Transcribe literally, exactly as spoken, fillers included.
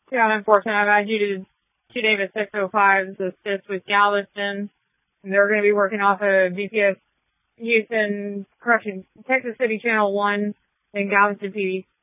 Yeah, unfortunately, I've added you to two David six oh five's assist with Galveston. And they're going to be working off of G P S Houston, correction, Texas City Channel one, and Galveston P D